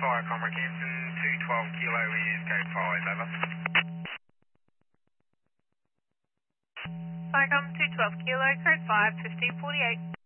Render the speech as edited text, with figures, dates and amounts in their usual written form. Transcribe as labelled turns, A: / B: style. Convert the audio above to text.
A: Viacom Rockhampton, 212 Kilo is Code 5, over.
B: Viacom 212 Kilo, code 5, 1548.